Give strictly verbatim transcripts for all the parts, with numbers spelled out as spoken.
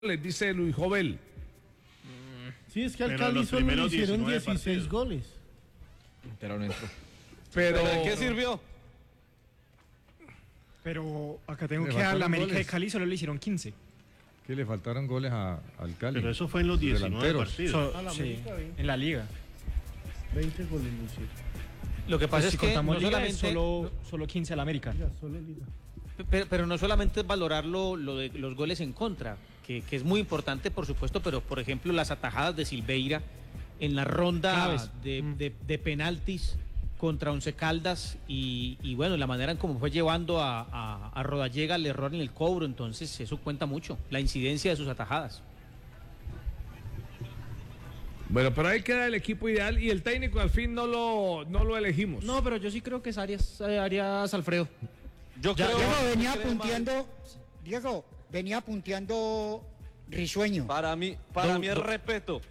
les dice Luis Jovel. Sí, es que al Cali solo le hicieron dieciséis partidos. goles. Pero no entró. Pero, ¿Pero de qué sirvió? Pero acá tengo Le que a la faltaron América goles. de Cali solo le hicieron quince. Que le faltaron goles a, al Cali. Pero eso fue en los diecinueve Delanteros. partidos. So- A la sí, América, veinte. en la liga. veinte goles le hicieron. Lo que pasa Pues es si que contamos no liga, solamente, es solo, solo quince a la América. Ya, solo liga. pero, pero no solamente es valorar lo, lo de los goles en contra, que, que es muy importante, por supuesto, pero por ejemplo las atajadas de Silveira en la ronda Claves. de, Mm. de, de penaltis contra Once Caldas y, y bueno, la manera en cómo fue llevando a, a, a Rodallega al error en el cobro, entonces eso cuenta mucho, la incidencia de sus atajadas. bueno, pero ahí queda el equipo ideal y el técnico al fin no lo, no lo elegimos. No, pero yo sí creo que es Arias, eh, Arias Alfredo. Yo Ya, creo Diego venía creo punteando, Diego, venía punteando Risueño. Para mí, para Do- mí es do- respeto.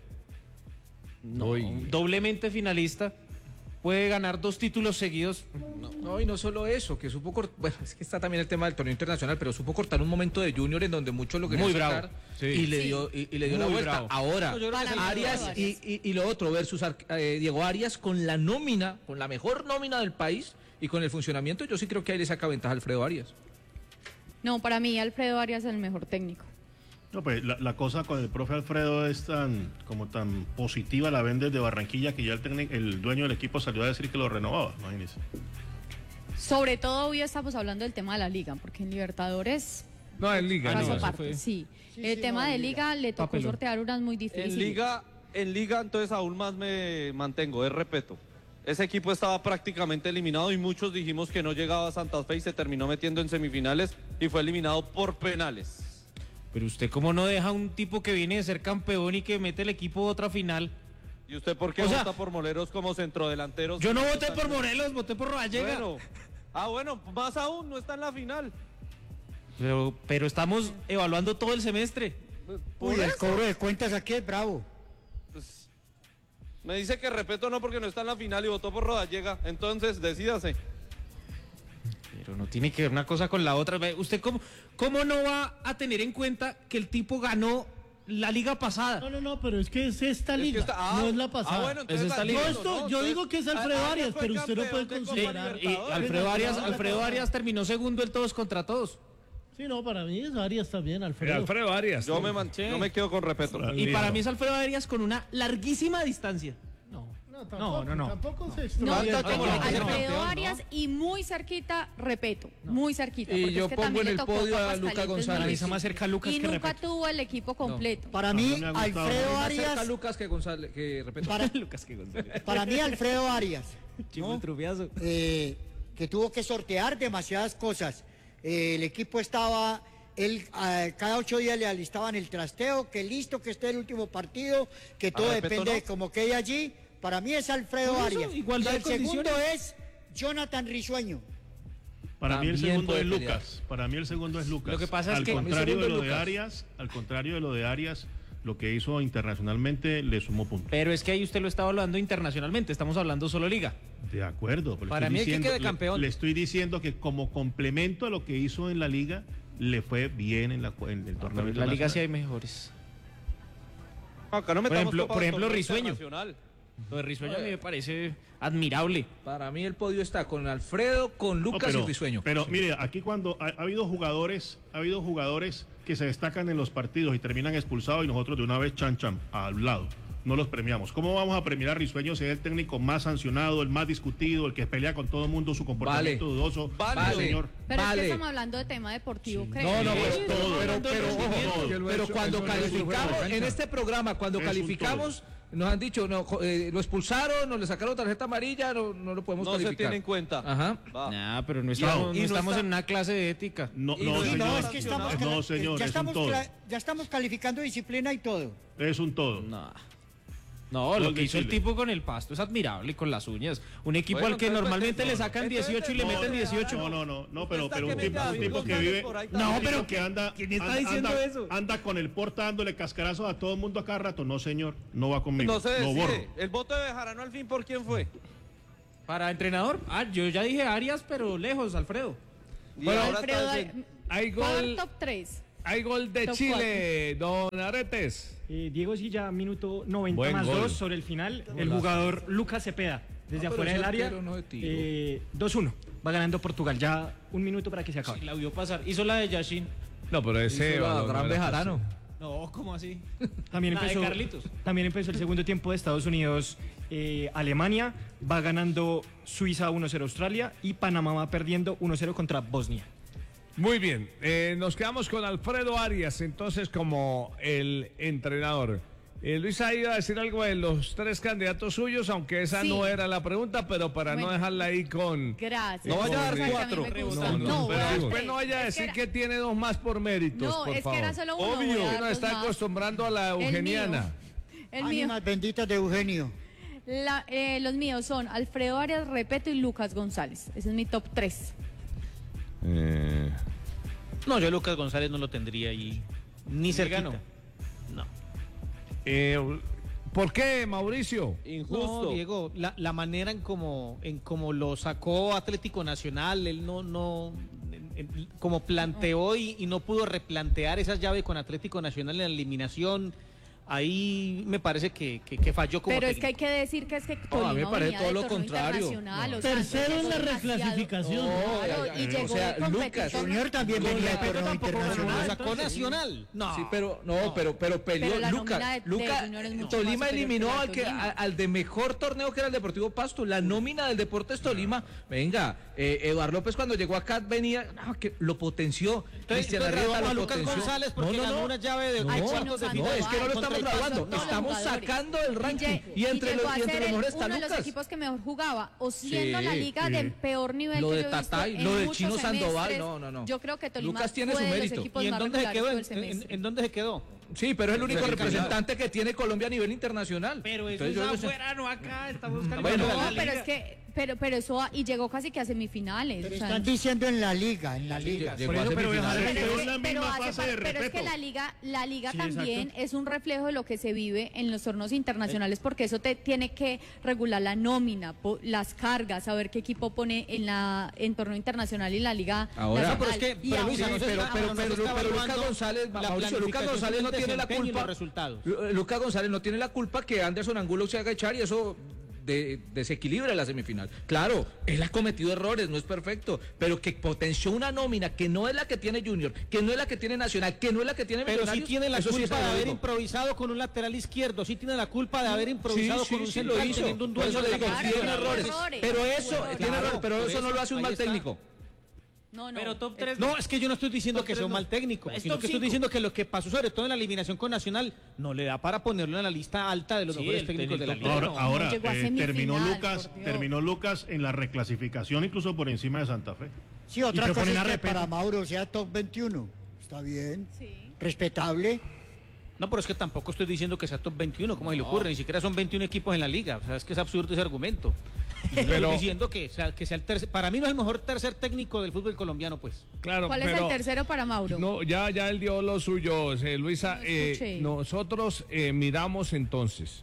No, doblemente finalista, puede ganar dos títulos seguidos. No, y no solo eso, que supo cortar, bueno, es que está también el tema del torneo internacional, pero supo cortar un momento de Junior en donde muchos lo querían Muy bravo. sacar Sí. y le Sí. dio y, y le dio la Muy vuelta. bravo. Ahora, No, yo creo que Para mí Arias Arias. y, y, y lo otro versus Ar- eh, Diego Arias con la nómina, con la mejor nómina del país y con el funcionamiento, yo sí creo que ahí le saca ventaja a Alfredo Arias. No, para mí Alfredo Arias es el mejor técnico. No, pues la, la cosa con el profe Alfredo es tan como tan positiva, la ven desde Barranquilla, que ya el técnico, el dueño del equipo salió a decir que lo renovaba, imagínese. Sobre todo hoy estamos hablando del tema de la liga, porque en Libertadores No, en Liga. pasó no. eso parte, fue- sí. Sí, El sí, tema no, de en liga le tocó Papelón. sortear unas muy difíciles. En liga, en liga, entonces aún más me mantengo, es respeto. Ese equipo estaba prácticamente eliminado y muchos dijimos que no llegaba a Santa Fe y se terminó metiendo en semifinales y fue eliminado por penales. Pero usted cómo no deja a un tipo que viene de ser campeón y que mete el equipo a otra final. ¿Y usted por qué O sea, vota por Moleros como centrodelanteros? Yo no voté por Morelos, voté por Rodallega. Bueno, ah, bueno, más aún, no está en la final. Pero, pero estamos evaluando todo el semestre. Por Uy, el eso. cobro de cuentas aquí es bravo. Pues, me dice que respeto no porque no está en la final y votó por Rodallega. Entonces, decídase. Pero no tiene que ver una cosa con la otra. Ve, ¿Usted cómo, cómo no va a tener en cuenta que el tipo ganó la liga pasada? No, no, no, pero es que es esta Es que liga, está- ah, no es la pasada. Ah, bueno, entonces Es esta la- liga. Yo esto- yo entonces- digo que es Alfredo Arias Arias, fue pero usted no puede campeón de considerar- Copa Y Libertadores. Alfredo Arias, no, Alfredo no, Arias terminó segundo el todos contra todos. Sí, no, para mí es Arias también, Alfredo. Pero Alfredo Arias. Yo me, man- yo me quedo con respeto. Y para mí es Alfredo Arias con una larguísima distancia. No, tampoco, no, no. tampoco se No, extraña. no, no, no, no, Alfredo campeón, Arias y muy cerquita, repito, muy cerquita. Y porque yo es que pongo también en le el tocó podio a Papas Luca Calientes González. muy Analiza más difícil. cerca a Lucas Y que nunca Repeto. tuvo el equipo completo. Para A mí, mí me ha gustado. Alfredo Más cerca a Arias, Lucas que González, que repito. para, Lucas que González. para mí Alfredo Arias, Chivo ¿no? el trufiazo. Eh, que tuvo que sortear demasiadas cosas. Eh, el equipo estaba, él ah, cada ocho días le alistaban el trasteo, que listo, que esté el último partido, que todo respeto, depende ¿no? de cómo quede allí. Para mí es Alfredo Por eso, Arias. igualdad Y el de condiciones. segundo es Jonathan Risueño. Para mí el También segundo puede es pelear. Lucas. Para mí el segundo es Lucas. Lo que pasa es al que- contrario mi segundo de es lo de Lucas. Arias, al contrario de lo de Arias, lo que hizo internacionalmente le sumó puntos. Pero es que ahí usted lo está hablando internacionalmente, estamos hablando solo liga. De acuerdo. pero le Para estoy mí el que diciendo- quede le- campeón. Le, estoy diciendo que como complemento a lo que hizo en la liga, le fue bien en, la, en el torneo. En la liga sí internacional. hay mejores. Acá no Por metamos ejemplo- Copa por ejemplo, Torneo Risueño. Internacional. Lo de Risueño a mí me parece admirable. Para mí el podio está con Alfredo, con No, Lucas pero, y Risueño. Pero mire, aquí cuando ha, ha habido jugadores, ha habido jugadores que se destacan en los partidos y terminan expulsados y nosotros de una vez chan chan al lado. No los premiamos. ¿Cómo vamos a premiar a Risueño si es el técnico más sancionado, el más discutido, el que pelea con todo el mundo, su comportamiento Vale. dudoso? Vale. No, señor. Pero es Vale. que estamos hablando de tema deportivo, creo. No, no, Sí, pero, sí, pero, sí, pero, sí, pero, sí, ojo, sí, pero sí, sí, cuando sí, sí, calificamos sí, sí, en este programa, cuando Es un calificamos, nos han dicho, no, jo- eh, lo expulsaron, nos le sacaron tarjeta amarilla, no, no lo podemos No se calificar. tiene en cuenta. Ajá. Va. Nah, pero no Y estamos, no- no y no estamos está- en una clase de ética. No, Y no, no- Sí, señor. no, es que estamos, No, cla- señor, ya, es un estamos todo. cla- ya estamos calificando disciplina y todo. Es un todo. No. No, lo Gol que de hizo el Chile. tipo con el Pasto es admirable y con las uñas. Un equipo Bueno, al que entonces, normalmente no, le no. sacan Entonces, dieciocho y le no, meten no, dieciocho. No, no, no, no, pero, Está pero un que tipo, mete a un David tipo que González vive. por ahí un también. No, tipo pero que anda, ¿quién está anda- diciendo anda- eso? Anda con el porta dándole cascarazos a todo el mundo a cada rato. No, señor, no va conmigo. No se lo borro. decide. El voto de Bejarano al fin, ¿por quién fue? Para entrenador, ah, yo ya dije Arias, pero lejos, Alfredo. Y Bueno, ahora Alfredo, está en- Hay ¿puedo dar gol. top tres? Hay gol de Top Chile, don Aretes. Eh, Diego Silla, minuto noventa Buen más gol. dos sobre el final. El jugador Lucas Cepeda, desde No, pero afuera ese del área, arquero no de tiro. eh, dos uno. Va ganando Portugal. Ya un minuto para que se acabe. La vio pasar. Hizo la de Yashin. No, pero ese... Hizo la balón no gran era Bejarano. No, ¿cómo así? También La de empezó, Carlitos. también empezó el segundo tiempo de Estados Unidos, eh, Alemania. Va ganando Suiza uno cero Australia y Panamá va perdiendo uno cero contra Bosnia. Muy bien, eh, nos quedamos con Alfredo Arias, entonces como el entrenador. Eh, Luisa iba a decir algo de los tres candidatos suyos, aunque esa Sí. no era la pregunta, pero para Bueno. no dejarla ahí con... Gracias. No vaya a dar Esa que cuatro. mí me gusta. No, no, No, pero voy a dar después tres. no vaya a Es que decir era- que tiene dos más por méritos, No, por es favor. que era solo uno. Obvio. voy a dar Uno dos está más. acostumbrando a la El mío. eugeniana. El mío. Ánimas benditas de Eugenio. La- eh, los míos son Alfredo Arias, Repeto y Lucas González. Ese es mi top tres. Eh, No, yo Lucas González no lo tendría ahí. Ni cerquita. no. No. eh, ¿Por qué, Mauricio? Injusto. No, Diego, la, la manera en como en como lo sacó Atlético Nacional, él no, no, en- en- como planteó y, y no pudo replantear esa llave con Atlético Nacional en la eliminación, ahí me parece que, que, que falló como Pero es que técnico. hay que decir que es que No, a mí me Tolima parece venía todo de lo torneo contrario. internacional, No. o sea, Tercero en la demasiado- reclasificación. Claro, No, y o llegó sea, de competir Lucas, con- Junior también Con venía de Repeto torneo tampoco lo internacional. sacó Nacional. No. Sí, pero no, pero pero peleó Pero la Lucas. nómina de- de Lucas Junior es mucho más Tolima superior eliminó que la de al que Tolima. a- al de mejor torneo que era el Deportivo Pasto. La nómina del Deportes Tolima. Venga, eh, Eduardo López cuando llegó acá venía no, que lo potenció. Entonces, Cristian entonces Arrieta graduamos a lo Lucas potenció. González porque No, no, ganó no. una llave de No, Ay, cuartos Chino de Sandoval, final. no, es que no lo contra estamos el graduando, Paso, todos estamos los jugadores. sacando el ranking. lle- Y entre llegó los- a y entre ser los el- mejores está uno de los Lucas. equipos que mejor jugaba, o siendo Sí, la liga sí. del peor nivel Lo que de yo he visto Tatay, en lo de muchos Chino Sandoval, semestres. no, no, no. Yo creo que Tolima Lucas tiene fue su de los mérito. equipos ¿Y en más dónde se regulares quedó? todo ¿En, el semestre. en- en dónde se quedó? Sí, pero es el único Pero representante que tiene Colombia a nivel internacional. Pero eso Entonces, es yo- afuera, no acá. Está buscando Bueno, la No, liga. pero es que, pero, pero eso, a- y llegó casi que a semifinales. Pero o sea, están diciendo en la liga, en la liga. Llegó Por a eso, pero semifinales. dejar- Pero Pero es es la que- pero misma hace fase par- de pero es que respeto. la liga, la liga Sí, también exacto. es un reflejo de lo que se vive en los torneos internacionales, porque eso te tiene que regular la nómina, po- las cargas, saber qué equipo pone en la en torneo internacional y la liga Ahora, nacional. pero es que- Y pero aún Luisa, así- no se pero, está- pero, no se pero, está pero Lucas evaluando González, la Mauricio, Lucas planificación González no del tiene la desempeño y culpa. los resultados. Lu- Lucas González no tiene la culpa que Anderson Angulo se haga echar y eso de- desequilibra la semifinal. Claro, él ha cometido errores, no es perfecto, pero que potenció una nómina que no es la que tiene Junior, que no es la que tiene Nacional, que no es la que tiene Pero sí Millonarios, tiene la eso sí culpa se de lo haber digo. improvisado con un lateral izquierdo, sí tiene la culpa de haber improvisado Sí, con un sí, sí, central lo hizo. teniendo un Por eso dueño le de digo, la Claro, tiene tuvo errores, errores, pero tuvo eso, errores. tiene errores, pero por eso no lo hace un ahí mal está. técnico. No, no. Pero top es- tres. No, es que yo no estoy diciendo Top que sea tres un no. mal técnico, Es sino top que estoy cinco. diciendo que lo que pasó, sobre todo en la eliminación con Nacional, no le da para ponerlo en la lista alta de los Sí, mejores el técnicos de la técnico. liga. Ahora, no, ahora llegó a eh, semifinal, terminó Lucas, por Dios. terminó Lucas en la reclasificación incluso por encima de Santa Fe. Sí, otra Y cosa proponen es a que Repeto. para Mauro sea top veintiuno. Está bien, Sí. respetable. No, pero es que tampoco estoy diciendo que sea top veintiuno, como se le ocurre, ni siquiera son veintiún equipos en la liga, o sea, es que es absurdo ese argumento. Pero- Estoy diciendo que sea, que sea el tercer, para mí no es el mejor tercer técnico del fútbol colombiano, pues. Claro, ¿Cuál es pero... el tercero para Mauro? No, ya, ya él dio los suyos, eh, Luisa. No eh, escuché. nosotros eh, miramos entonces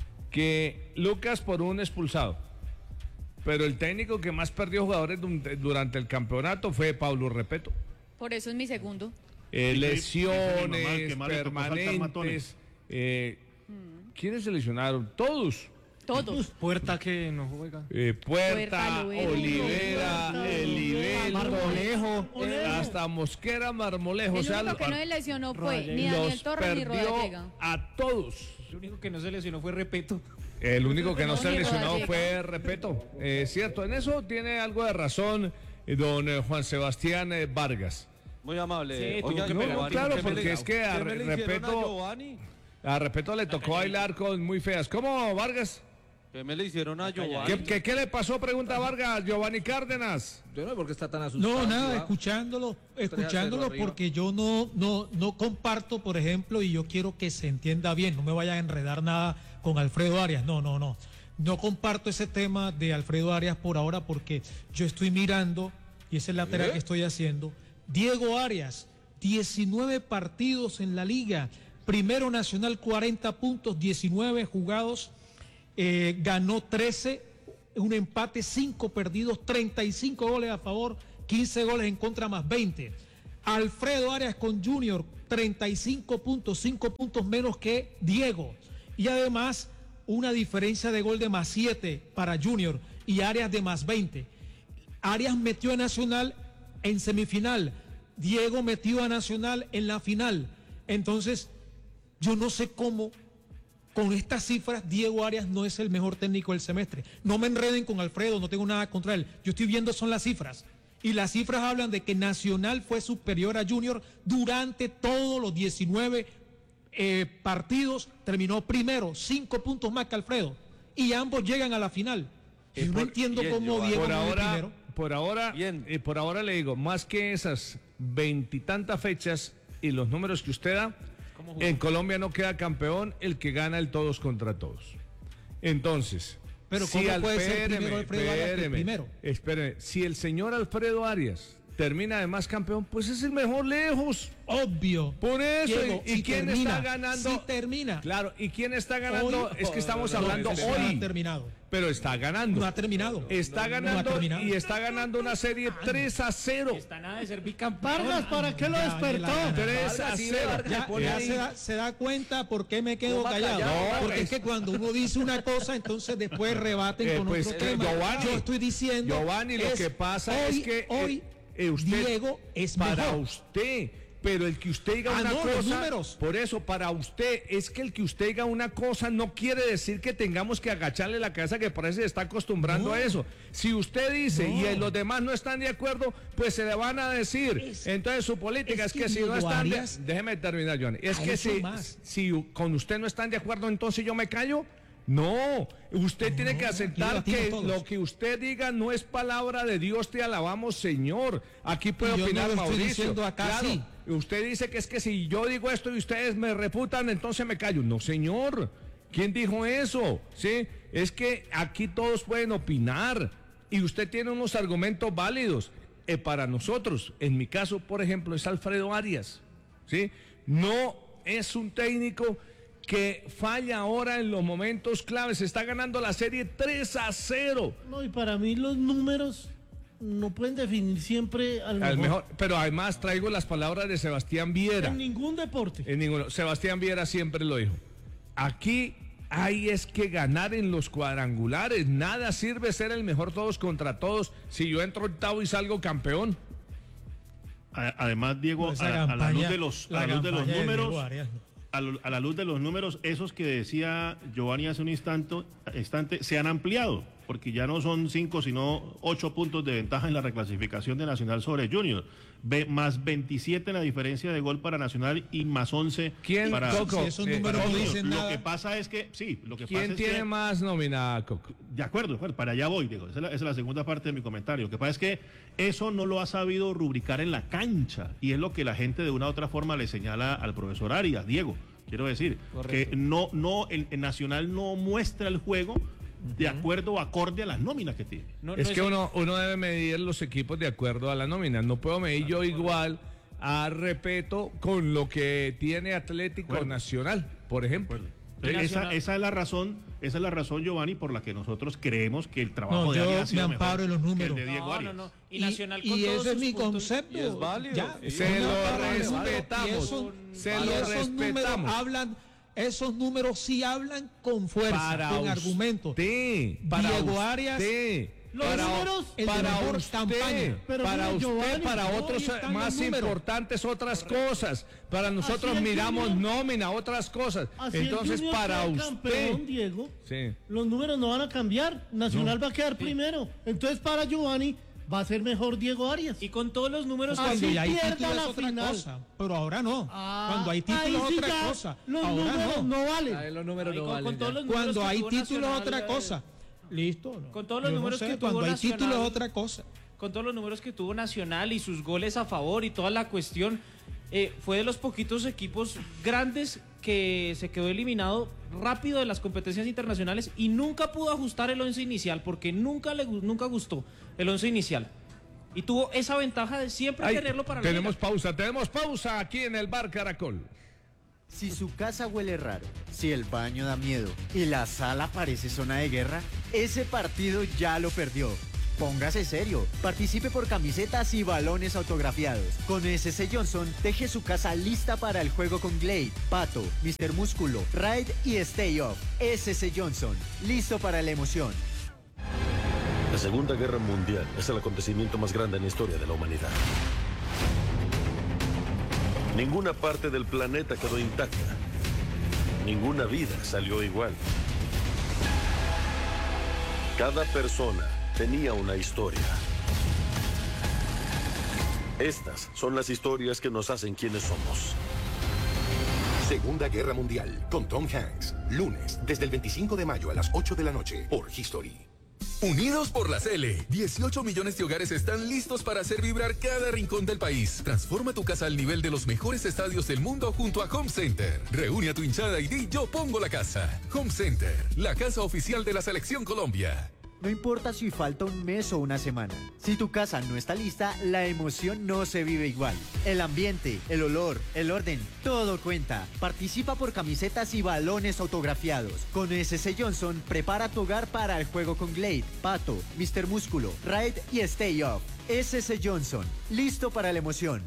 que Lucas por un expulsado, pero el técnico que más perdió jugadores dun- durante el campeonato fue Pablo Repeto. Por eso es mi segundo. Eh, Sí, sí, lesiones sí, sí, que más le tocó saltar permanentes. matones. eh, ¿Quiénes se lesionaron? Todos. Todos. Puerta que no juega. Eh, Puerta, Puerta, Lovero. Olivera, Puerta, Elibel, Marmolejo. hasta Mosquera, Marmolejo. El o sea, único que lo- no se lesionó fue Rodallega. ni Daniel los Torres ni perdió Rodallega. a todos. El único que no se lesionó fue Repeto. El único que no No, se ni lesionó Rodallega. fue Repeto. Eh, cierto, en eso tiene algo de razón eh, don eh, Juan Sebastián eh, Vargas. Muy amable. Sí, Oiga, tú- no, pero no, Giovanni, claro, ¿qué me porque le- es que a qué me le hicieron Repeto- a Giovanni? A Repeto le tocó bailar con muy feas. ¿Cómo, Vargas? ¿Qué me le hicieron a Giovanni? ¿Qué, qué, qué le pasó? Pregunta Vargas, Giovanni Cárdenas. Yo no sé por qué está tan asustado. No, nada, Joao. escuchándolo, Tres a cero escuchándolo arriba. porque yo no, no, no comparto, por ejemplo, y yo quiero que se entienda bien, no me vayan a enredar nada con Alfredo Arias, no, no, no. No comparto ese tema de Alfredo Arias por ahora porque yo estoy mirando, y esa es la tarea ¿Eh? que estoy haciendo, Diego Arias, diecinueve partidos en la liga, primero nacional cuarenta puntos, diecinueve jugados, eh, ganó trece, un empate, cinco perdidos, treinta y cinco goles a favor, quince goles en contra más veinte. Alfredo Arias con Junior, treinta y cinco puntos, cinco puntos menos que Diego. Y además, una diferencia de gol de más siete para Junior y Arias de más veinte. Arias metió a Nacional en semifinal, Diego metió a Nacional en la final. Entonces, yo no sé cómo, con estas cifras, Diego Arias no es el mejor técnico del semestre. No me enreden con Alfredo, no tengo nada contra él. Yo estoy viendo son las cifras. Y las cifras hablan de que Nacional fue superior a Junior durante todos los diecinueve eh, partidos. Terminó primero, cinco puntos más que Alfredo. Y ambos llegan a la final. Eh, Yo no entiendo bien, cómo Giovanni. Diego por no es ahora, primero. Por ahora, eh, por ahora le digo, más que esas veintitantas fechas y los números que usted da, en Colombia no queda campeón el que gana el todos contra todos. Entonces, Pero si ¿cómo al- puede ser espéreme, primero Alfredo Arias que espéreme, primero? espéreme. Si el señor Alfredo Arias termina además campeón, pues es el mejor lejos. Obvio. Por eso. Diego, ¿Y, y si quién termina, está ganando? si termina. Claro, ¿y quién está ganando? Hoy- es que estamos No, hablando no, no hoy. ha terminado. Pero está ganando. No ha terminado. Está No, no ha ganando terminado. y está ganando una serie tres a cero. Está nada de ser bicampeón. Vargas, ¿para qué lo Ya, despertó? ya la gana. tres a Vargas, sí, cero. Vargas, Ya, le pone ya ahí. se, da, se da cuenta por qué me quedo Coma callado. callado, Porque no, es que cuando uno dice una cosa, entonces después rebaten Eh, con pues, otro eh, tema. Giovanni, Yo estoy diciendo. Giovanni, lo es, que pasa hoy, es que eh, hoy eh, usted, Diego es para mejor. usted, pero el que usted diga Ah, una no, los cosa, números. por eso, para usted, es que el que usted diga una cosa no quiere decir que tengamos que agacharle la cabeza, que parece que está acostumbrando No. a eso. Si usted dice No. y los demás no están de acuerdo, pues se le van a decir. Es- Entonces su política es es, que, que si no Diego están de, Arias déjeme terminar, Johnny. Es ha que hecho si, más. si con usted no están de acuerdo, entonces yo me callo. No, usted No, tiene que aquí aceptar debatimos que todos. lo que usted diga no es palabra de Dios, te alabamos, Señor. Aquí puede Y yo no opinar lo estoy Mauricio. diciendo acá, Claro, sí. usted dice que es que si yo digo esto y ustedes me refutan, entonces me callo. No, señor. ¿Quién dijo eso? ¿Sí? Es que aquí todos pueden opinar y usted tiene unos argumentos válidos. Eh, para nosotros, en mi caso, por ejemplo, es Alfredo Arias. ¿Sí? No es un técnico que falla ahora en los momentos claves. Está ganando la serie tres a cero. No, y para mí los números no pueden definir siempre al mejor. Al mejor, pero además traigo las palabras de Sebastián Viera. En ningún deporte. En ninguno. Sebastián Viera siempre lo dijo. Aquí hay es que ganar en los cuadrangulares. Nada sirve ser el mejor todos contra todos si yo entro octavo y salgo campeón. A- Además, Diego, Esa a, la- a la luz campaña- de los, a la la luz de los campaña de números, Diego Arias, ¿no? a, lo- a la luz de los números, esos que decía Giovanni hace un instante, instante, se han ampliado, porque ya no son cinco, sino ocho puntos de ventaja en la reclasificación de Nacional sobre Junior. Ve, más veintisiete en la diferencia de gol para Nacional y más once ¿Quién, para, Coco? Si esos Eh, números no Junior. dicen Lo nada. que pasa es que, sí, lo que pasa ¿Quién es tiene que, más nómina, Coco? de acuerdo, de acuerdo, para allá voy, Diego. Esa es, la, esa es la segunda parte de mi comentario. Lo que pasa es que eso no lo ha sabido rubricar en la cancha y es lo que la gente de una u otra forma le señala al profesor Arias, Diego. Quiero decir Correcto. que no, no, el, el Nacional no muestra el juego de acuerdo o acorde a las nóminas que tiene. No, Es no que uno, uno debe medir los equipos de acuerdo a la nómina. No puedo medir yo igual a Repeto con lo que tiene Atlético Bueno. Nacional, por ejemplo. Esa, Nacional- esa es la razón, esa es la razón, Giovanni, por la que nosotros creemos que el trabajo No, de yo Arias ha me sido amparo en los mejor que el números. de Diego No, Arias. no, no. Y Y, Nacional con y todos ese es sus mi puntos- concepto. y es válido. Ya, Sí. Se yo lo me amparo en los números. respetamos. Y eso- Se y lo esos números respetamos. hablan, esos números sí hablan con fuerza, Para con usted, argumentos. para Diego usted, Arias, Los para, números, el de para mejor usted, campaña. Pero para mire, usted, Giovanni, para no, otros ahí están más los números. importantes otras cosas. Para nosotros el miramos Junior- nómina, otras cosas. Así el Entonces, Junior para queda usted, campeón, Diego, sí. los números no van a cambiar. Nacional va a quedar primero. Entonces, para Giovanni, va a ser mejor Diego Arias. Y con todos los números Así Cuando ya hay pierda título es la otra final. cosa, pero ahora no. Ah, Cuando hay título ahí es sí otra ya cosa, Los ahora números no. no valen. Ahí los números Ahí no con- valen con todos ya. los números Cuando que hay tuvo título es Nacional, otra eh, cosa. Listo. no. Con todos los Yo no números sé, que cuando tuvo hay título es Nacional. otra cosa. Con todos los números que tuvo Nacional y sus goles a favor y toda la cuestión, eh, fue de los poquitos equipos grandes que se quedó eliminado rápido de las competencias internacionales y nunca pudo ajustar el once inicial porque nunca le gu- nunca gustó el once inicial. Y tuvo esa ventaja de siempre Ay, tenerlo para la tenemos liga. pausa, tenemos pausa aquí en el Bar Caracol. Si su casa huele raro, si el baño da miedo y la sala parece zona de guerra, ese partido ya lo perdió. póngase serio. Participe por camisetas y balones autografiados. Con S C Johnson, deje su casa lista para el juego con Glade, Pato, mister Músculo, Ride y Stay Off. S C Johnson, listo para la emoción. La Segunda Guerra Mundial es el acontecimiento más grande en la historia de la humanidad. Ninguna parte del planeta quedó intacta. Ninguna vida salió igual. Cada persona tenía una historia. Estas son las historias que nos hacen quienes somos. Segunda Guerra Mundial, con Tom Hanks. Lunes, desde el veinticinco de mayo a las ocho de la noche, por History. Unidos por la Cele, dieciocho millones de hogares están listos para hacer vibrar cada rincón del país. Transforma tu casa al nivel de los mejores estadios del mundo junto a Home Center. Reúne a tu hinchada y di: yo pongo la casa. Home Center, la casa oficial de la Selección Colombia. No importa si falta un mes o una semana. Si tu casa no está lista, la emoción no se vive igual. El ambiente, el olor, el orden, todo cuenta. Participa por camisetas y balones autografiados. Con S C Johnson, prepara tu hogar para el juego con Glade, Pato, mister Músculo, Ride y Stay Off. S C Johnson, listo para la emoción.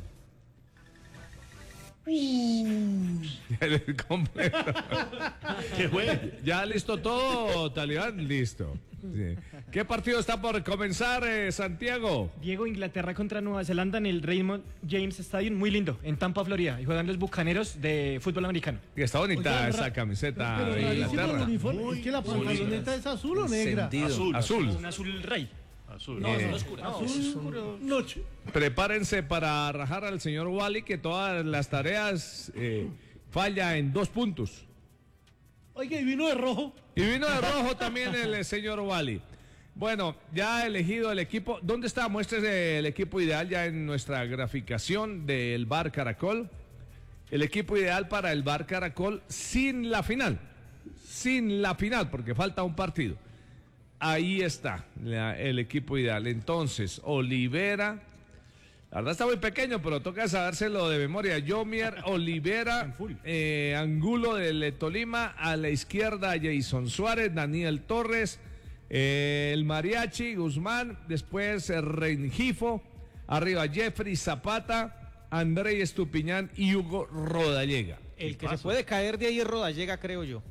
Completo. ¿Qué fue? ¿Ya listo todo, Talibán? Listo. Sí. ¿Qué partido está por comenzar, eh, Santiago? Diego, Inglaterra contra Nueva Zelanda en el Raymond James Stadium, muy lindo, en Tampa, Florida, y juegan los Bucaneros de fútbol americano. Y está bonita Oye, esa ra- camiseta Pero de rarísimo el Inglaterra. uniforme. Es que la pantaloneta es azul o negra. Azul. Azul. Un azul rey. Azul. No, Eh, azul oscuro. No, Azul es oscuro. Noche. Prepárense para rajar al señor Wally, que todas las tareas eh, falla en dos puntos. Oiga, y vino de rojo. Y vino de rojo también el eh, señor Wally. Bueno, ya ha elegido el equipo. ¿Dónde está? Muéstrese el equipo ideal ya en nuestra graficación del Bar Caracol. El equipo ideal para el Bar Caracol sin la final. Sin la final, porque falta un partido. Ahí está la- el equipo ideal. Entonces, Olivera. La verdad está muy pequeño, pero toca sabérselo de memoria. Yomier, Olivera, eh, Angulo del Tolima. A la izquierda, Jason Suárez, Daniel Torres. Eh, el Mariachi, Guzmán, después eh, Rengifo, arriba Jeffrey Zapata, André Estupiñán y Hugo Rodallega. El que se puede caer de ahí es Rodallega, creo yo.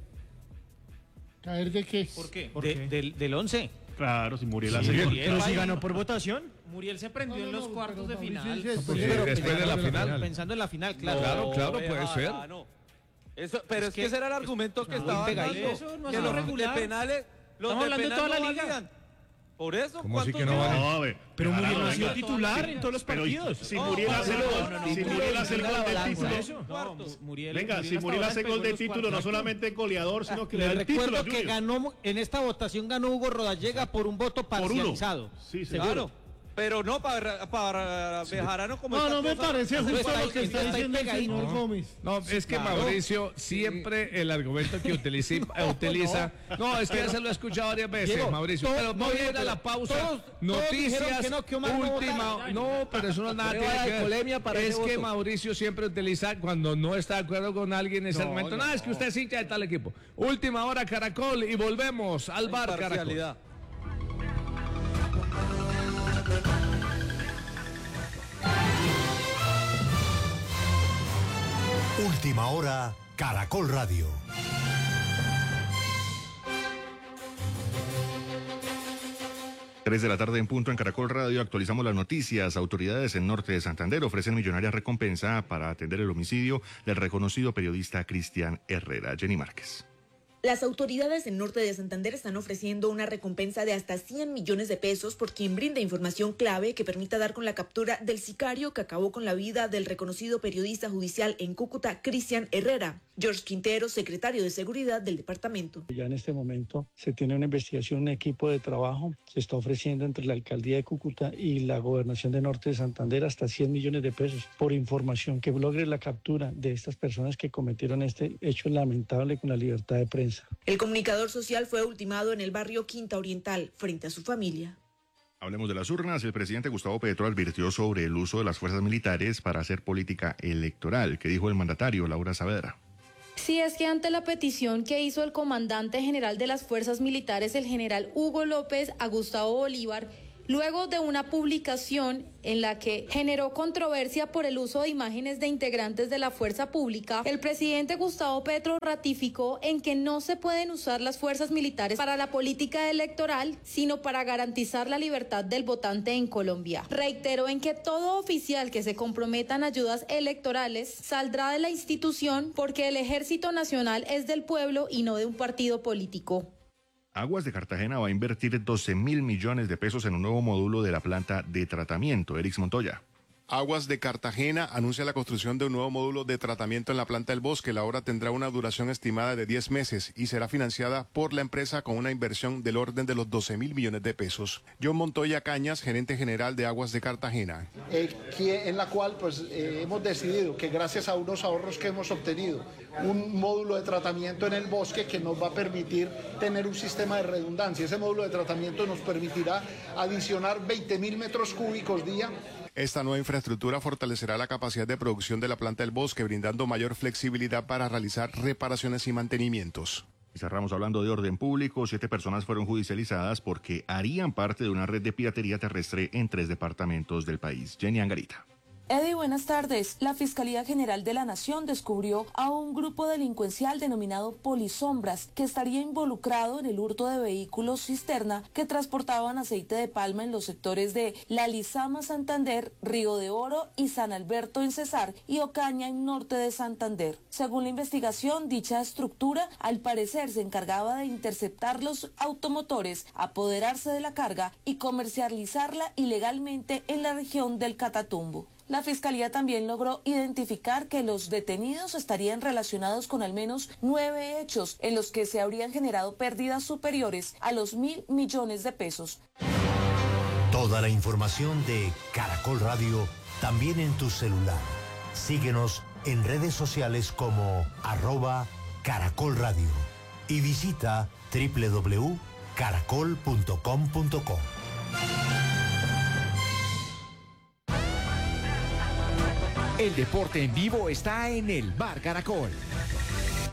¿Caer de qué? ¿Por qué? ¿Por De- qué? Del, del once. Claro, si Muriel Sí, hace gol. Muriel, Pero si vaya. ganó por votación. Muriel se prendió No, no, en los no, cuartos de pero final. Mauricio, sí, Sí, Pero después de la pensando- final. Pensando en la final, claro. Claro, claro, No, puede ser. Bejarano. Eso, pero es, Es que, que- ese era el argumento que no, estaba pegadito. dando. Eso no que es los regular. de penales, los Estamos de hablando de penal toda no la liga. valían. Por eso, ¿Cómo así ¿cuántos que no goles? vale? No, a ver, Pero Bejarano, Muriel no ha sido venga. titular en todos los Pero partidos. si No, Muriel no, hace no, gol, no, no, si no, Muriel no, hace el no, gol no, del no, título. eso. Cuartos. Muriel, Venga, Muriel si hasta Muriel ahora hace pegó gol en de los título, cuartos. no solamente es goleador, sino que le Les da el título. recuerdo que Junior. ganó en esta votación ganó Hugo Rodallega por un voto Por uno. parcializado. Sí, Claro. seguro. Pero no para, para Bejarano como No, esta no me cosa. parece No, justo está lo que ahí, está está ahí diciendo el pegadito. señor Gómez. No, es que claro. Mauricio siempre el argumento que utiliza, utiliza no, es que ya se lo he escuchado varias veces, Diego, Mauricio, todo- pero no, voy a ir a pero la pausa, todos- todos noticias, dijeron que no, que Omar no última, votara. no, pero eso no es nada Prueba tiene de que ver. colemia para Es ese que voto. Mauricio siempre utiliza cuando no está de acuerdo con alguien en ese No, momento, no, no, es que no. usted es hincha de tal equipo. Última hora Caracol y volvemos al bar Caracol. Imparcialidad. Última hora, Caracol Radio. tres de la tarde en punto en Caracol Radio. Actualizamos las noticias. Autoridades en Norte de Santander ofrecen millonaria recompensa para atender el homicidio del reconocido periodista Cristian Herrera. Jenny Márquez. Las autoridades en Norte de Santander están ofreciendo una recompensa de hasta cien millones de pesos por quien brinde información clave que permita dar con la captura del sicario que acabó con la vida del reconocido periodista judicial en Cúcuta, Cristian Herrera. George Quintero, secretario de Seguridad del departamento. Ya en este momento se tiene una investigación, un equipo de trabajo, se está ofreciendo entre la alcaldía de Cúcuta y la gobernación de Norte de Santander hasta cien millones de pesos por información que logre la captura de estas personas que cometieron este hecho lamentable con la libertad de prensa. El comunicador social fue ultimado en el barrio Quinta Oriental frente a su familia. Hablemos de las urnas. El presidente Gustavo Petro advirtió sobre el uso de las fuerzas militares para hacer política electoral. ¿Qué dijo el mandatario, Laura Saavedra? Sí, es que ante la petición que hizo el comandante general de las fuerzas militares, el general Hugo López, a Gustavo Bolívar, luego de una publicación en la que generó controversia por el uso de imágenes de integrantes de la fuerza pública, el presidente Gustavo Petro ratificó en que no se pueden usar las fuerzas militares para la política electoral, sino para garantizar la libertad del votante en Colombia. Reiteró en que todo oficial que se comprometa en ayudas electorales saldrá de la institución porque el Ejército Nacional es del pueblo y no de un partido político. Aguas de Cartagena va a invertir doce mil millones de pesos en un nuevo módulo de la planta de tratamiento. Erix Montoya. Aguas de Cartagena anuncia la construcción de un nuevo módulo de tratamiento en la planta del Bosque. La obra tendrá una duración estimada de diez meses y será financiada por la empresa con una inversión del orden de los doce mil millones de pesos. John Montoya Cañas, gerente general de Aguas de Cartagena. Eh, en la cual pues eh, hemos decidido que gracias a unos ahorros que hemos obtenido, un módulo de tratamiento en el bosque que nos va a permitir tener un sistema de redundancia. Ese módulo de tratamiento nos permitirá adicionar veinte mil metros cúbicos día. Esta nueva infraestructura fortalecerá la capacidad de producción de la planta del Bosque, brindando mayor flexibilidad para realizar reparaciones y mantenimientos. Y cerramos hablando de orden público. Siete personas fueron judicializadas porque harían parte de una red de piratería terrestre en tres departamentos del país. Jenny Angarita. Eddie, buenas tardes. La Fiscalía General de la Nación descubrió a un grupo delincuencial denominado Polisombras que estaría involucrado en el hurto de vehículos cisterna que transportaban aceite de palma en los sectores de La Lizama, Santander, Río de Oro y San Alberto en Cesar y Ocaña en norte de Santander. Según la investigación, dicha estructura al parecer se encargaba de interceptar los automotores, apoderarse de la carga y comercializarla ilegalmente en la región del Catatumbo. La Fiscalía también logró identificar que los detenidos estarían relacionados con al menos nueve hechos en los que se habrían generado pérdidas superiores a los mil millones de pesos. Toda la información de Caracol Radio también en tu celular. Síguenos en redes sociales como arroba Caracol Radio y visita doble u doble u doble u punto caracol punto com punto co. El deporte en vivo está en el Bar Caracol.